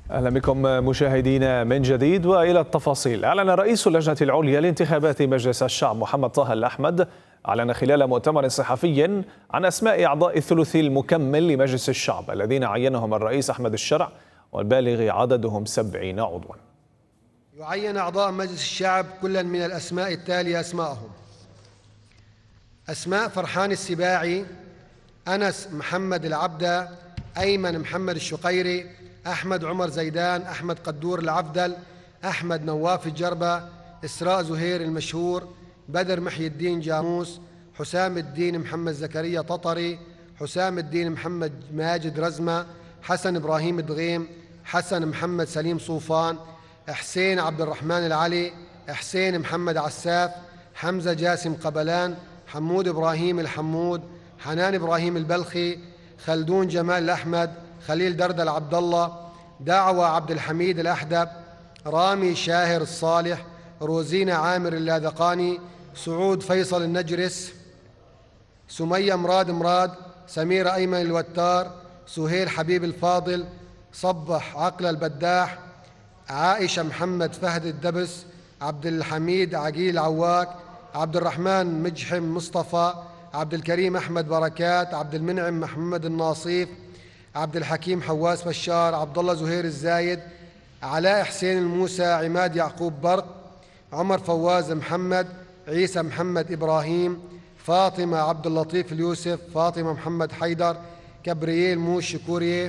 أهلا بكم مشاهدينا من جديد وإلى التفاصيل. أعلن رئيس اللجنة العليا لانتخابات مجلس الشعب محمد طه الأحمد على مؤتمر صحفي عن أسماء أعضاء الثلث المكمل لمجلس الشعب الذين عينهم الرئيس أحمد الشرع والبالغ عددهم 70 عضوا. يعين أعضاء مجلس الشعب كلا من الأسماء التالية أسماءهم: أسماء فرحان السباعي، أنس محمد العبدة، أيمن محمد الشقيري، أحمد عمر زيدان، أحمد قدور العفدل، أحمد نواف الجربة، إسراء زهير المشهور، بدر محي الدين جاموس، حسام الدين محمد زكريا ططري، حسام الدين محمد ماجد رزمة، حسن إبراهيم دغيم، حسن محمد سليم صوفان، حسين عبد الرحمن العلي، حسين محمد عساف، حمزة جاسم قبلان، حمود إبراهيم الحمود، حنان إبراهيم البلخي، خلدون جمال الأحمد، خليل دردل عبد الله، دعوة عبد الحميد الأحدب، رامي شاهر الصالح، روزينا عامر اللاذقاني، سعود فيصل النجرس، سمية مراد، سميرة أيمن الوتار، سهيل حبيب الفاضل، صبح عقل البداح، عائشة محمد فهد الدبس، عبد الحميد عقيل عواك، عبد الرحمن مجحم مصطفى، عبد الكريم أحمد بركات، عبد المنعم محمد الناصيف، عبد الحكيم حواس بشار، عبد الله زهير الزايد، علاء حسين الموسى، عماد يعقوب برق، عمر فواز محمد، عيسى محمد إبراهيم، فاطمة عبد اللطيف اليوسف، فاطمة محمد حيدر، كبرييل موش كوريه،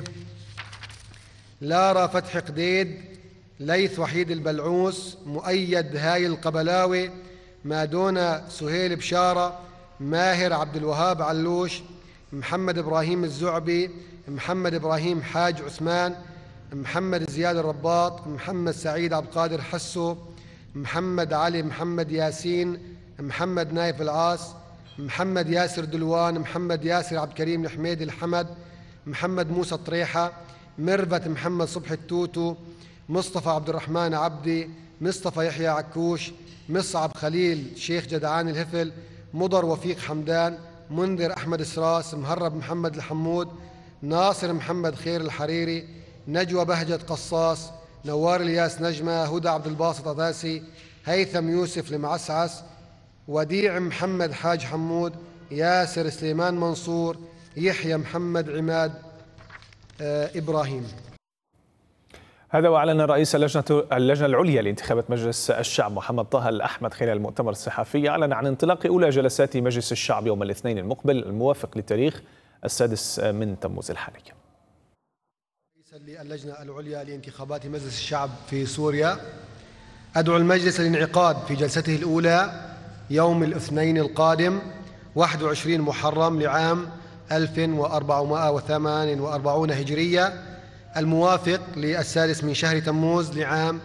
لارا فتح قديد، ليث وحيد البلعوس، مؤيد هاي القبلاوي، مادونا سهيل بشارة، ماهر عبد الوهاب علوش، محمد إبراهيم الزعبي، محمد إبراهيم حاج عثمان، محمد زياد الرباط، محمد سعيد عبد القادر حسو، محمد علي محمد ياسين، محمد نايف العاص، محمد ياسر دلوان، محمد ياسر عبد الكريم الحميدي الحمد، محمد موسى الطريحة، مرفت محمد صبحي التوتو، مصطفى عبد الرحمن عبدي، مصطفى يحيى عكوش، مصعب خليل شيخ جدعان الهفل، مضر وفيق حمدان، منذر أحمد سراس، مهرب محمد الحمود، ناصر محمد خير الحريري، نجوى بهجة قصاص، نوار الياس نجمة، هدى عبد الباسط عداسي، هيثم يوسف المعسعس، وديع محمد حاج حمود، ياسر سليمان منصور، يحيى محمد عماد إبراهيم. هذا وأعلن رئيس اللجنة العليا لانتخابات مجلس الشعب محمد طه الأحمد خلال المؤتمر الصحفي أعلن عن انطلاق أولى جلسات مجلس الشعب يوم الاثنين المقبل الموافق للتاريخ 6 من تموز الحالي. رئيسا للجنة العليا لانتخابات مجلس الشعب في سوريا، أدعو المجلس للانعقاد في جلسته الأولى يوم الاثنين القادم 21 محرم لعام 1448 هجرية الموافق للسادس من شهر تموز لعام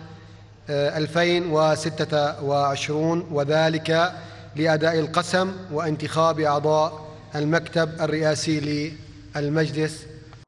2026، وذلك لأداء القسم وانتخاب أعضاء المكتب الرئاسي للمجلس.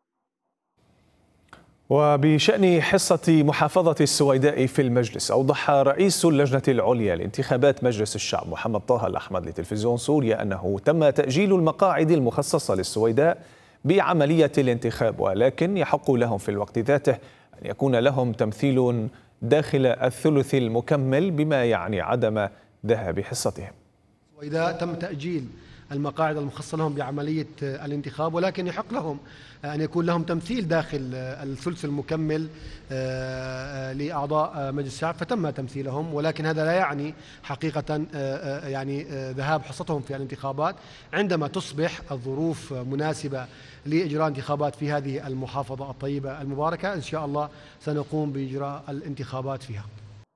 وبشأن حصة محافظة السويداء في المجلس، أوضح رئيس اللجنة العليا لانتخابات مجلس الشعب محمد طه الأحمد لتلفزيون سوريا أنه تم تأجيل المقاعد المخصصة للسويداء بعملية الانتخاب، ولكن يحق لهم في الوقت ذاته أن يكون لهم تمثيل داخل الثلث المكمل بما يعني عدم ذهاب حصتهم. وإذا تم تأجيل المقاعد المخصصة لهم بعملية الانتخاب، ولكن يحق لهم أن يكون لهم تمثيل داخل الثلث المكمل لأعضاء مجلس الشعب، فتم تمثيلهم، ولكن هذا لا يعني حقيقة يعني ذهاب حصتهم في الانتخابات. عندما تصبح الظروف مناسبة لإجراء انتخابات في هذه المحافظة الطيبة المباركة، إن شاء الله سنقوم بإجراء الانتخابات فيها.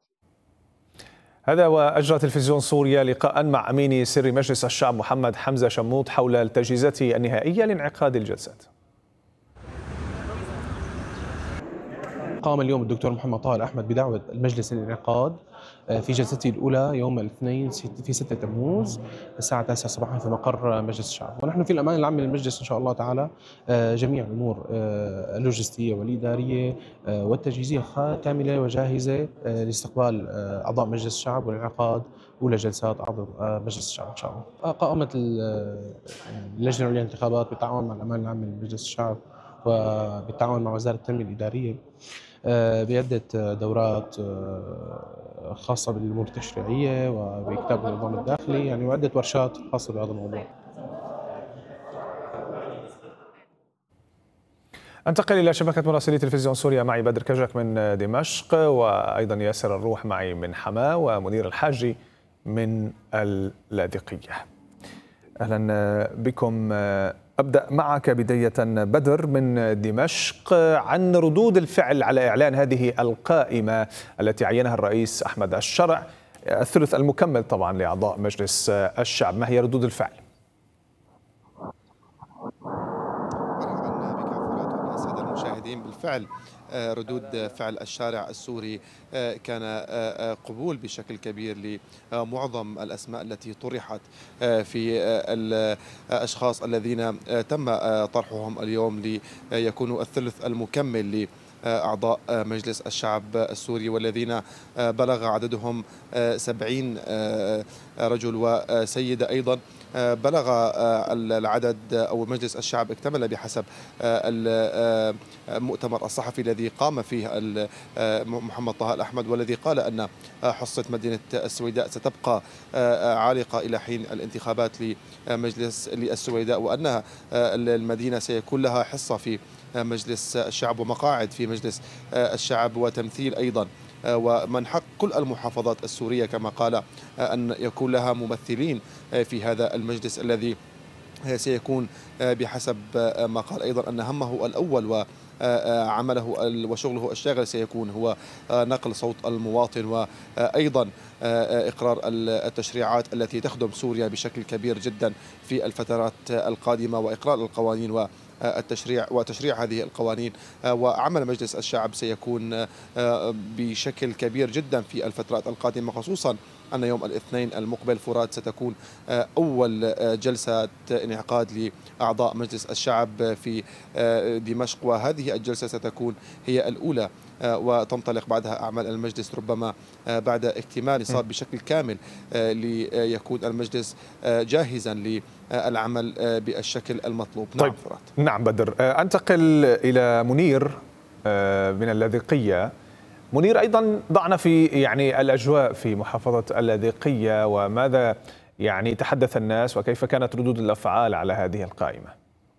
هذا وأجرى تلفزيون سوريا لقاء مع أمين سر مجلس الشعب محمد حمزة شموط حول التجهيزات النهائية لانعقاد الجلسات. قام اليوم الدكتور محمد طه الأحمد بدعوة المجلس للانعقاد في جلسته الأولى يوم الاثنين في 6 تموز الساعة 9 صباحا في مقر مجلس الشعب، ونحن في الأمان العام للمجلس إن شاء الله تعالى جميع الأمور اللوجستية والإدارية والتجهيزية كاملة وجاهزة لاستقبال أعضاء مجلس الشعب والانعقاد أولى جلسات أعضاء مجلس الشعب إن شاء الله. قامت اللجنة العليا للانتخابات بالتعاون مع الأمان العام لمجلس الشعب وبالتعاون مع وزارة التنمية الإدارية بعدة دورات خاصة بالأمور التشريعية وبكتاب النظام الداخلي، يعني وعدة ورشات خاصة بهذا الموضوع. انتقل إلى شبكة مراسلي تلفزيون سوريا، معي بدر كجك من دمشق، وأيضا ياسر الروح معي من حماة، ومنير الحاجي من اللاذقية. أهلا بكم. أبدأ معك بداية بدر من دمشق عن ردود الفعل على إعلان هذه القائمة التي عينها الرئيس أحمد الشرع، الثلث المكمل طبعا لأعضاء مجلس الشعب. ما هي ردود الفعل؟ بالفعل ردود فعل الشارع السوري كان قبول بشكل كبير لمعظم الأسماء التي طرحت في الأشخاص الذين تم طرحهم اليوم ليكونوا الثلث المكمل أعضاء مجلس الشعب السوري، والذين بلغ عددهم 70 رجل وسيدة. أيضا بلغ العدد أو مجلس الشعب اكتمل بحسب المؤتمر الصحفي الذي قام فيه محمد طه الأحمد، والذي قال أن حصة مدينة السويداء ستبقى عالقة إلى حين الانتخابات لمجلس السويداء، وأنها المدينة سيكون لها حصة في مجلس الشعب ومقاعد في مجلس الشعب وتمثيل أيضا، ومن حق كل المحافظات السورية كما قال أن يكون لها ممثلين في هذا المجلس الذي سيكون بحسب ما قال أيضا أن همه الأول وعمله وشغله الشاغل سيكون هو نقل صوت المواطن، وأيضا إقرار التشريعات التي تخدم سوريا بشكل كبير جدا في الفترات القادمة، وإقرار القوانين وتشريع هذه القوانين. وعمل مجلس الشعب سيكون بشكل كبير جدا في الفترات القادمة، خصوصا أن يوم الاثنين المقبل فرات ستكون أول جلسة انعقاد لأعضاء مجلس الشعب في دمشق، وهذه الجلسة ستكون هي الأولى وتنطلق بعدها أعمال المجلس ربما بعد اكتمال نصاب بشكل كامل ليكون المجلس جاهزا للعمل بالشكل المطلوب. طيب. نعم فرات. نعم بدر. أنتقل إلى منير من اللاذقية. منير، أيضا ضعنا في الأجواء في محافظة اللاذقية، وماذا تحدث الناس وكيف كانت ردود الأفعال على هذه القائمة؟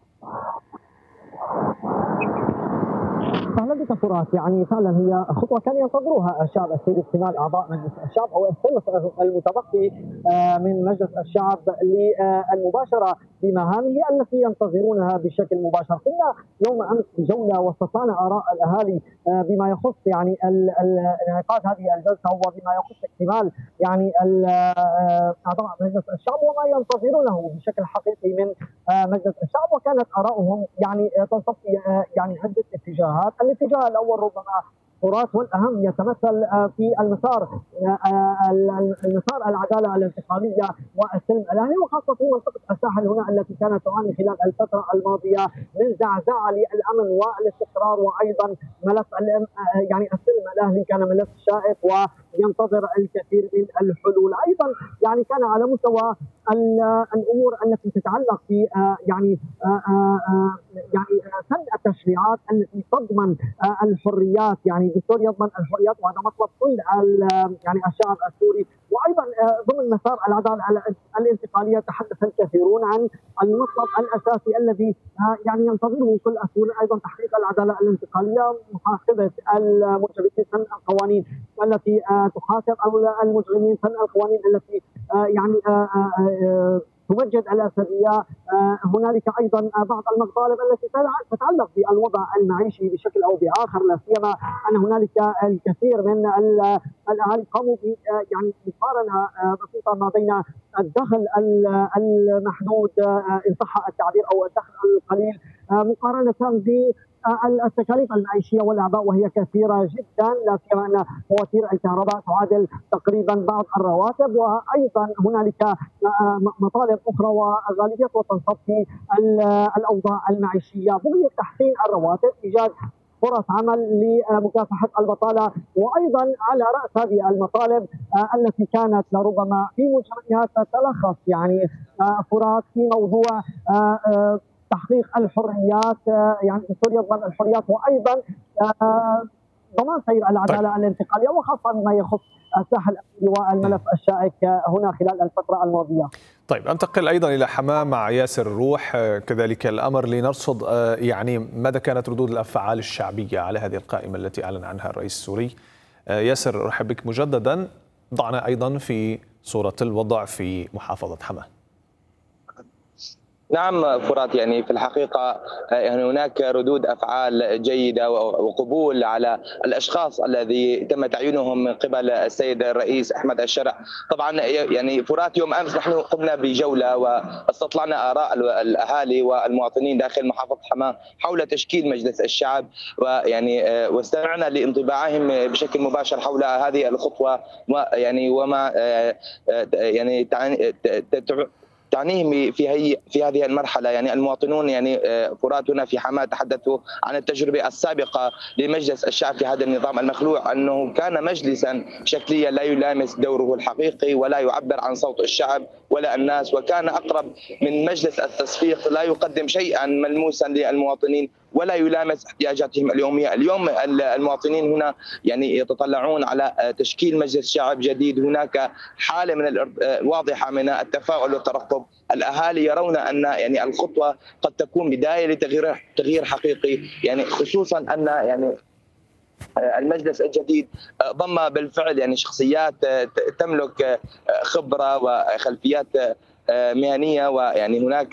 أهلا بك فرات. فعلا هي خطوة كان ينتظرها الشعب السوري، اكتمال أعضاء مجلس الشعب أو الثلث المتبقي من مجلس الشعب للمباشرة بمهامه التي ينتظرونها بشكل مباشر. كنا يوم أمس بجولة واستطلعنا آراء الأهالي بما يخص انعقاد هذه الجلسة وبما يخص اكتمال أعضاء مجلس الشعب وما ينتظرونه بشكل حقيقي من مجلس الشعب، وكانت آراؤهم تنصب في عدة اتجاهات. الاتجاه الأول ربما فرات والأهم يتمثل في المسار العدالة الانتقالية والسلم الأهلي، وخاصة في منطقة الساحل هنا التي كانت تعاني خلال الفترة الماضية من زعزعة للأمن والاستقرار، وأيضا ملف السلم الأهلي كان ملف شائك وينتظر الكثير من الحلول. أيضا كان على مستوى الأمور التي تتعلق في سن التشريعات التي تضمن الحريات، الدستور يضمن الحريات وهذا مطلب كل الشعب السوري. وايضا ضمن مسار العداله الانتقاليه تحدث الكثيرون عن المطلب الاساسي الذي ينتظره كل السوريين، ايضا تحقيق العداله الانتقاليه، محاسبه المجرمين، سن القوانين التي تحاسب المجرمين، سن القوانين التي تمجد الأسرية. هنالك أيضا بعض المطالب التي تتعلق بالوضع المعيشي بشكل أو بآخر، لا سيما أن هنالك الكثير من الأهالي قاموا بمقارنة بسيطة ما بين الدخل المحدود إن صح التعبير أو الدخل القليل مقارنة التكاليف المعيشيه والاعباء وهي كثيره جدا، لا سيما ان فواتير الكهرباء تعادل تقريبا بعض الرواتب، وايضا هنالك مطالب اخرى وغالبيتها تنصب في الاوضاع المعيشيه، بغيه تحسين الرواتب، ايجاد فرص عمل لمكافحه البطاله، وايضا على راس هذه المطالب التي كانت لربما في مجريات تتلخص فرات في موضوع تحقيق الحريات، يعني الدستور يضمن الحريات وأيضا ضمان سير العدالة الانتقالية، وخاصة ما يخص الساحل والملف الشائك هنا خلال الفترة الماضية. طيب أنتقل أيضا إلى حماة مع ياسر الروح، كذلك الأمر لنرصد يعني ماذا كانت ردود الأفعال الشعبية على هذه القائمة التي أعلن عنها الرئيس السوري. ياسر، أرحب بك مجددا. ضعنا أيضا في صورة الوضع في محافظة حماة. نعم فرات، يعني في الحقيقة يعني هناك ردود أفعال جيدة وقبول على الأشخاص الذي تم تعيينهم من قبل السيد الرئيس أحمد الشرع. طبعا يعني فرات، يوم أمس نحن قمنا بجولة واستطلعنا آراء الأهالي والمواطنين داخل محافظة حماة حول تشكيل مجلس الشعب، ويعني واستمعنا لانطباعهم بشكل مباشر حول هذه الخطوة، ويعني وما يعني تعنيه في هذه المرحله. يعني المواطنون يعني فراتنا في حماة تحدثوا عن التجربه السابقه لمجلس الشعب في هذا النظام المخلوع، انه كان مجلسا شكليا لا يلامس دوره الحقيقي ولا يعبر عن صوت الشعب ولا الناس، وكان اقرب من مجلس التصفيق لا يقدم شيئا ملموسا للمواطنين ولا يلامس احتياجاتهم اليوميه. اليوم المواطنين هنا يعني يتطلعون على تشكيل مجلس شعب جديد. هناك حاله من واضحه من التفاؤل والترقب. الاهالي يرون ان يعني الخطوه قد تكون بدايه لتغيير حقيقي، يعني خصوصا ان يعني المجلس الجديد ضم بالفعل يعني شخصيات تملك خبره وخلفيات مهنيه، ويعني هناك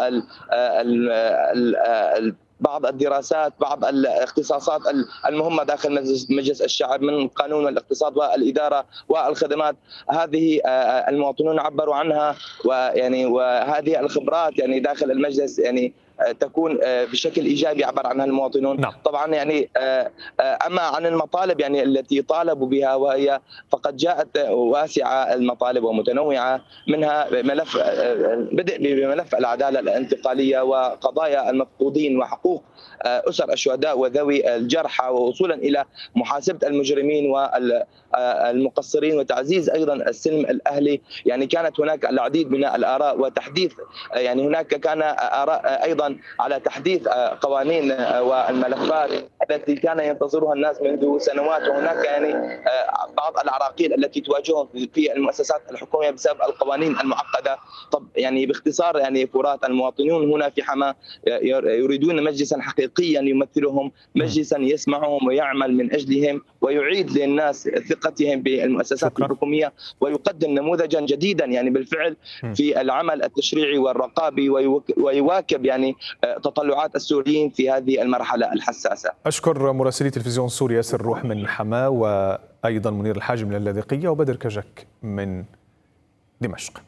بعض الدراسات، بعض الاختصاصات المهمه داخل مجلس الشعب من قانون والاقتصاد والاداره والخدمات. هذه المواطنون عبروا عنها، وهذه الخبرات يعني داخل المجلس يعني تكون بشكل ايجابي عبر عنها المواطنون. نعم. طبعا يعني اما عن المطالب يعني التي طالبوا بها، وهي فقد جاءت واسعه المطالب ومتنوعه، منها ملف بدء بملف العداله الانتقاليه وقضايا المفقودين وحقوق اسر الشهداء وذوي الجرحى، ووصولا الى محاسبه المجرمين والمقصرين وتعزيز ايضا السلم الاهلي. يعني كانت هناك العديد من الاراء وتحديث، يعني هناك كان اراء ايضا على تحديث قوانين والملفات التي كان ينتظرها الناس منذ سنوات. وهناك يعني بعض العراقيل التي تواجههم في المؤسسات الحكوميه بسبب القوانين المعقده. طب يعني باختصار يعني فرات، المواطنون هنا في حماة يريدون مجلسا حقيقيا يمثلهم، مجلسا يسمعهم ويعمل من اجلهم ويعيد للناس ثقتهم بالمؤسسات الحكوميه، ويقدم نموذجا جديدا يعني بالفعل في العمل التشريعي والرقابي، ويواكب يعني تطلعات السوريين في هذه المرحله الحساسه. اشكر مراسلي تلفزيون سوريا ياسر الروح من حماة، وايضا منير الحاج من اللاذقيه، وبدر كجك من دمشق.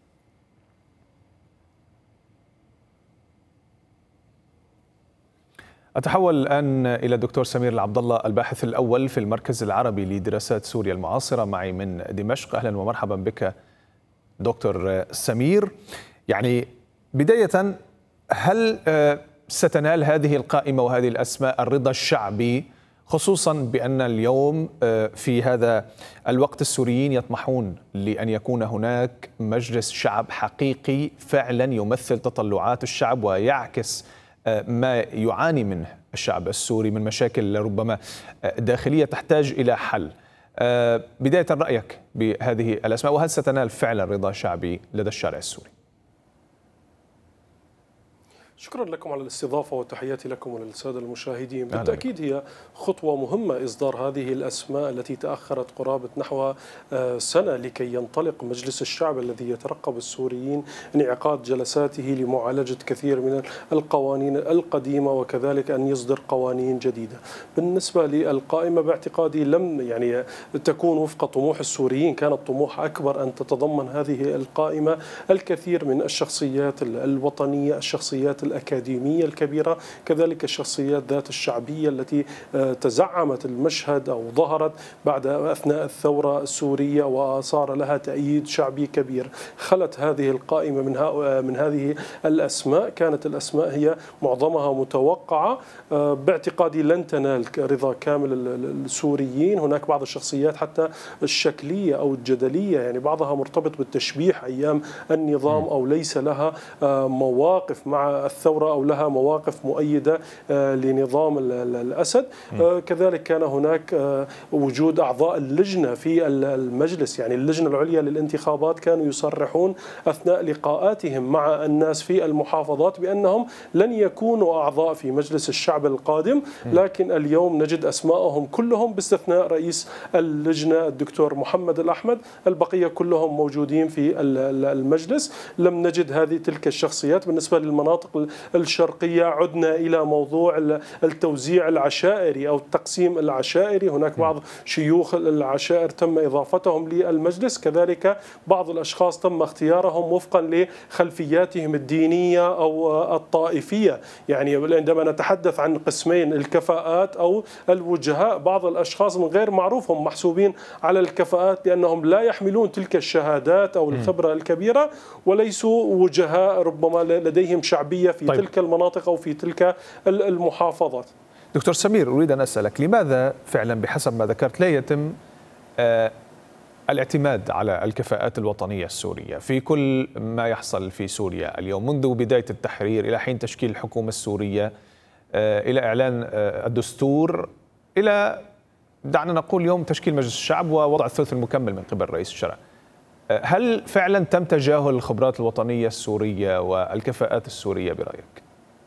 أتحول الآن إلى الدكتور سمير العبد الله، الباحث الأول في المركز العربي لدراسات سوريا المعاصرة، معي من دمشق. أهلا ومرحبا بك دكتور سمير. يعني بداية، هل ستنال هذه القائمة وهذه الأسماء الرضا الشعبي، خصوصا بأن اليوم في هذا الوقت السوريين يطمحون لأن يكون هناك مجلس شعب حقيقي فعلا يمثل تطلعات الشعب ويعكس ما يعاني منه الشعب السوري من مشاكل ربما داخلية تحتاج إلى حل؟ بداية رأيك بهذه الأسماء، وهل ستنال فعلا رضا شعبي لدى الشارع السوري؟ شكرا لكم على الاستضافة وتحياتي لكم وللسادة المشاهدين. بالتأكيد هي خطوة مهمة إصدار هذه الأسماء التي تأخرت قرابة نحو سنة لكي ينطلق مجلس الشعب الذي يترقب السوريين انعقاد جلساته لمعالجة كثير من القوانين القديمة، وكذلك أن يصدر قوانين جديدة. بالنسبة للقائمة باعتقادي لم يعني تكون وفق طموح السوريين، كان الطموح أكبر أن تتضمن هذه القائمة الكثير من الشخصيات الوطنية، الشخصيات الأكاديمية الكبيرة، كذلك الشخصيات ذات الشعبية التي تزعمت المشهد أو ظهرت بعد أثناء الثورة السورية وصار لها تأييد شعبي كبير. خلت هذه القائمة من هذه الأسماء، كانت الأسماء هي معظمها متوقعة، باعتقادي لن تنال رضا كامل السوريين. هناك بعض الشخصيات حتى الشكلية أو الجدلية، يعني بعضها مرتبط بالتشبيح أيام النظام أو ليس لها مواقف مع الثورة أو لها مواقف مؤيدة لنظام الأسد. كذلك كان هناك وجود أعضاء اللجنة في المجلس، يعني اللجنة العليا للانتخابات كانوا يصرحون أثناء لقاءاتهم مع الناس في المحافظات بأنهم لن يكونوا أعضاء في مجلس الشعب القادم، لكن اليوم نجد أسماءهم كلهم باستثناء رئيس اللجنة الدكتور محمد الأحمد، البقية كلهم موجودين في المجلس. لم نجد تلك الشخصيات. بالنسبة للمناطق الشرقية عدنا إلى موضوع التوزيع العشائري أو التقسيم العشائري، هناك بعض شيوخ العشائر تم إضافتهم للمجلس، كذلك بعض الأشخاص تم اختيارهم وفقا لخلفياتهم الدينية أو الطائفية. يعني عندما نتحدث عن قسمين الكفاءات أو الوجهاء، بعض الأشخاص من غير معروف هم محسوبين على الكفاءات لأنهم لا يحملون تلك الشهادات أو الخبرة الكبيرة، وليسوا وجهاء ربما لديهم شعبية في تلك المناطق أو في تلك المحافظات. دكتور سمير، أريد أن أسألك لماذا فعلا بحسب ما ذكرت لا يتم الاعتماد على الكفاءات الوطنية السورية في كل ما يحصل في سوريا اليوم، منذ بداية التحرير إلى حين تشكيل الحكومة السورية، إلى إعلان الدستور، إلى دعنا نقول اليوم تشكيل مجلس الشعب ووضع الثلث المكمل من قبل رئيس الشرع؟ هل فعلا تم تجاهل الخبرات الوطنية السورية والكفاءات السورية برأيك؟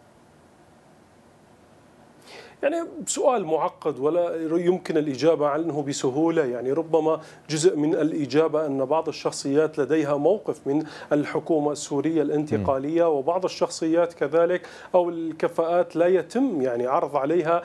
يعني سؤال معقد ولا يمكن الإجابة عنه بسهولة. يعني ربما جزء من الإجابة أن بعض الشخصيات لديها موقف من الحكومة السورية الانتقالية، وبعض الشخصيات كذلك أو الكفاءات لا يتم يعني عرض عليها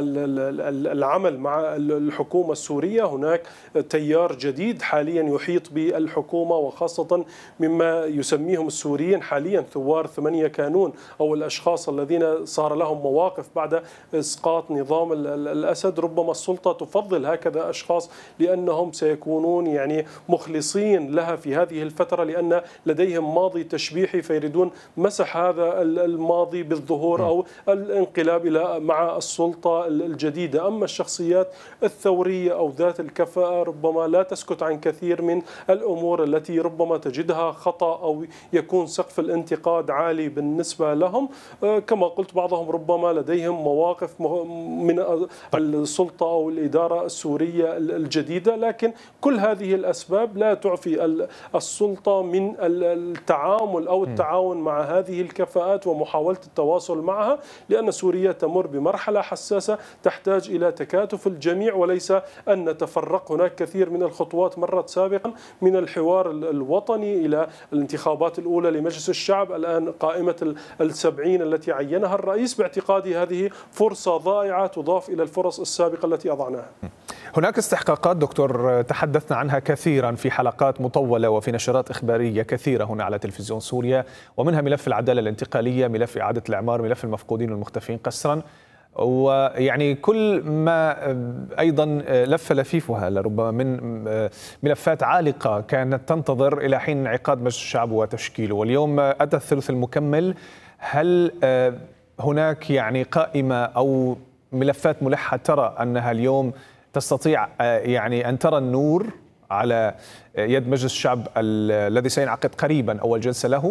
العمل مع الحكومة السورية. هناك تيار جديد حاليا يحيط بالحكومة، وخاصة مما يسميهم السوريين حاليا ثوار 8 كانون أو الأشخاص الذين صار لهم مواقف بعد إسقاط نظام الأسد. ربما السلطة تفضل هكذا أشخاص لأنهم سيكونون يعني مخلصين لها في هذه الفترة، لأن لديهم ماضي تشبيحي فيريدون مسح هذا الماضي بالظهور أو الانقلاب إلى مع السلطة الجديدة. أما الشخصيات الثورية أو ذات الكفاءة ربما لا تسكت عن كثير من الأمور التي ربما تجدها خطأ أو يكون سقف الانتقاد عالي بالنسبة لهم. كما قلت بعضهم ربما لديهم مواقف من السلطة أو الإدارة السورية الجديدة، لكن كل هذه الأسباب لا تعفي السلطة من التعامل أو التعاون مع هذه الكفاءات ومحاولة التواصل معها، لأن سوريا تمر بمرحلة حساسة تحتاج إلى تكاتف الجميع وليس أن نتفرق. هناك كثير من الخطوات مرت سابقا، من الحوار الوطني إلى الانتخابات الأولى لمجلس الشعب، الآن قائمة 70 التي عينها الرئيس. باعتقادي هذه فرصة ضائعة تضاف إلى الفرص السابقة التي أضعناها. هناك استحقاقات دكتور تحدثنا عنها كثيرا في حلقات مطولة وفي نشرات إخبارية كثيرة هنا على تلفزيون سوريا، ومنها ملف العدالة الانتقالية، ملف إعادة الإعمار، ملف المفقودين والمختفين قسرا، ويعني كل ما أيضا لف لفيفها لربما من ملفات عالقة كانت تنتظر إلى حين انعقاد مجلس الشعب وتشكيله، واليوم أتى الثلث المكمل. هل هناك يعني قائمة أو ملفات ملحة ترى أنها اليوم تستطيع يعني أن ترى النور على يد مجلس الشعب الذي سينعقد قريبا أول جلسة له؟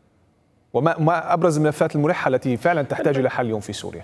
وما أبرز الملفات الملحة التي فعلا تحتاج إلى حل اليوم في سوريا؟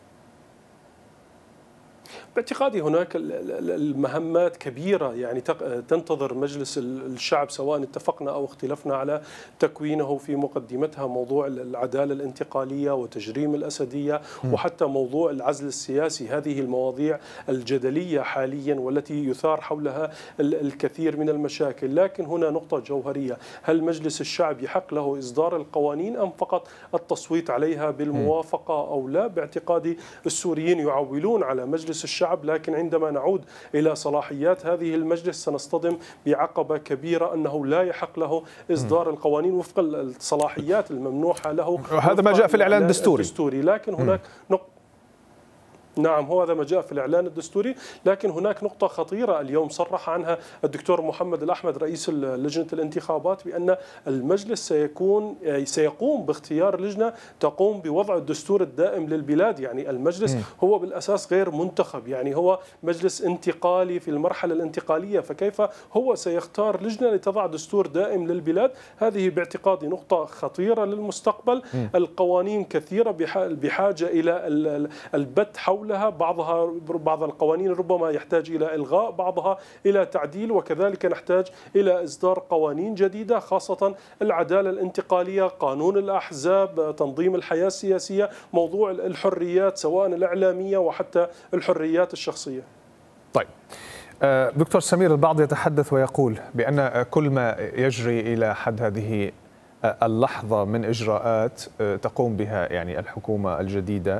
باعتقادي هناك المهمات كبيرة يعني تنتظر مجلس الشعب، سواء اتفقنا أو اختلفنا على تكوينه. في مقدمتها موضوع العدالة الانتقالية وتجريم الأسدية، وحتى موضوع العزل السياسي. هذه المواضيع الجدلية حاليا والتي يثار حولها الكثير من المشاكل. لكن هنا نقطة جوهرية: هل مجلس الشعب يحق له إصدار القوانين أم فقط التصويت عليها بالموافقة أو لا؟ باعتقادي السوريين يعولون على مجلس الشعب، لكن عندما نعود إلى صلاحيات هذه المجلس سنصطدم بعقبة كبيرة، أنه لا يحق له إصدار القوانين وفق الصلاحيات الممنوحة له. هذا ما جاء في الإعلان الدستوري. لكن هناك نعم، هو هذا ما جاء في الإعلان الدستوري، لكن هناك نقطة خطيرة اليوم صرح عنها الدكتور محمد الأحمد رئيس لجنة الانتخابات، بأن المجلس سيقوم باختيار لجنة تقوم بوضع الدستور الدائم للبلاد. يعني المجلس هو بالأساس غير منتخب، يعني هو مجلس انتقالي في المرحلة الانتقالية، فكيف هو سيختار لجنة لتضع دستور دائم للبلاد؟ هذه باعتقادي نقطة خطيرة للمستقبل. القوانين كثيرة بحاجة إلى البت حولها، بعض القوانين ربما يحتاج إلى إلغاء، بعضها إلى تعديل، وكذلك نحتاج إلى إصدار قوانين جديدة، خاصة العدالة الانتقالية، قانون الأحزاب، تنظيم الحياة السياسية، موضوع الحريات سواء الإعلامية وحتى الحريات الشخصية. طيب دكتور سمير، البعض يتحدث ويقول بأن كل ما يجري إلى حد هذه اللحظة من إجراءات تقوم بها يعني الحكومة الجديدة،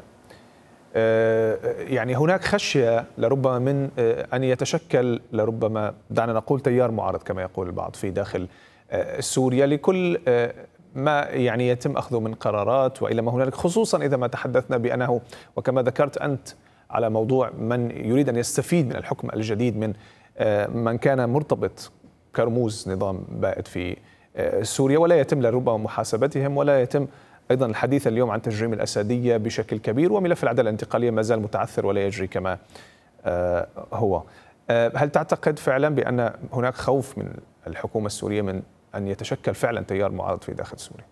يعني هناك خشية لربما من أن يتشكل لربما دعنا نقول تيار معارض كما يقول البعض في داخل سوريا لكل ما يعني يتم أخذه من قرارات وإلى ما هنالك، خصوصا إذا ما تحدثنا بأنه وكما ذكرت أنت على موضوع من يريد أن يستفيد من الحكم الجديد من كان مرتبط كرموز نظام بائد في سوريا، ولا يتم لربما محاسبتهم، ولا يتم أيضا الحديث اليوم عن تجريم الأسدية بشكل كبير، وملف العدالة الانتقالية ما زال متعثر ولا يجري كما هو. هل تعتقد فعلا بأن هناك خوف من الحكومة السورية من أن يتشكل فعلا تيار معارض في داخل سوريا؟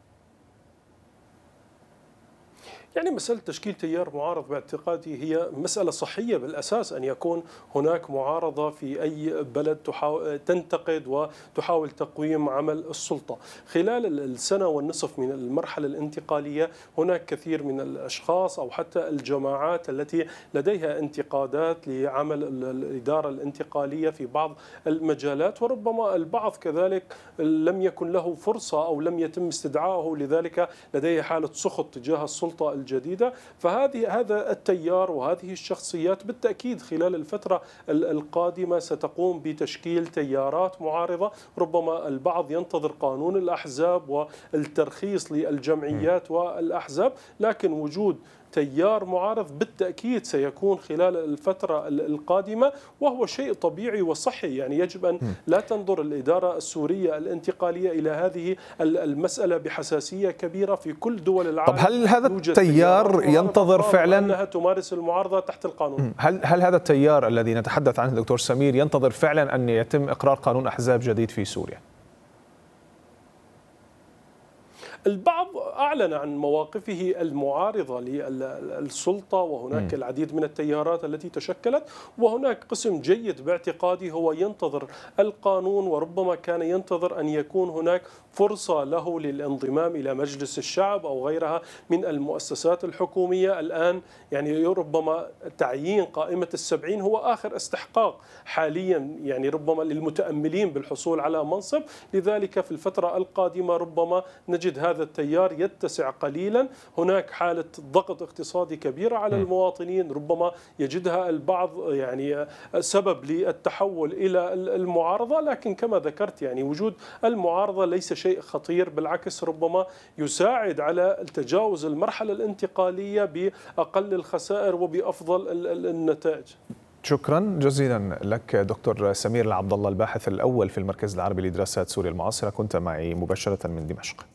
يعني مسألة تشكيل تيار معارض باعتقادي هي مسألة صحية بالأساس، أن يكون هناك معارضة في أي بلد تنتقد وتحاول تقويم عمل السلطة. خلال السنة والنصف من المرحلة الانتقالية هناك كثير من الأشخاص أو حتى الجماعات التي لديها انتقادات لعمل الإدارة الانتقالية في بعض المجالات، وربما البعض كذلك لم يكن له فرصة أو لم يتم استدعائه، لذلك لديه حالة سخط تجاه السلطة الجديدة. هذا التيار وهذه الشخصيات بالتأكيد خلال الفترة القادمة ستقوم بتشكيل تيارات معارضة. ربما البعض ينتظر قانون الأحزاب والترخيص للجمعيات والأحزاب، لكن وجود تيار معارض بالتأكيد سيكون خلال الفترة القادمة، وهو شيء طبيعي وصحي. يعني يجب أن لا تنظر الإدارة السورية الانتقالية إلى هذه المسألة بحساسية كبيرة في كل دول العالم. طب هل هذا التيار ينتظر فعلا أنها تمارس المعارضة تحت القانون؟ هل هذا التيار الذي نتحدث عنه دكتور سمير ينتظر فعلا أن يتم إقرار قانون أحزاب جديد في سوريا؟ البعض أعلن عن مواقفه المعارضة للسلطة، وهناك العديد من التيارات التي تشكلت، وهناك قسم جيد باعتقادي هو ينتظر القانون، وربما كان ينتظر أن يكون هناك فرصة له للانضمام إلى مجلس الشعب أو غيرها من المؤسسات الحكومية. الآن يعني ربما تعيين قائمة ال70 هو آخر استحقاق حاليا، يعني ربما للمتأملين بالحصول على منصب. لذلك في الفترة القادمة ربما نجد هذا التيار يتسع قليلا. هناك حالة ضغط اقتصادي كبيرة على المواطنين، ربما يجدها البعض يعني سبب للتحول إلى المعارضة، لكن كما ذكرت يعني وجود المعارضة ليس شيء خطير، بالعكس ربما يساعد على تجاوز المرحلة الانتقالية بأقل الخسائر وبأفضل النتائج. شكرا جزيلا لك دكتور سمير العبد الله، الباحث الأول في المركز العربي لدراسات سوريا المعاصرة، كنت معي مباشرة من دمشق.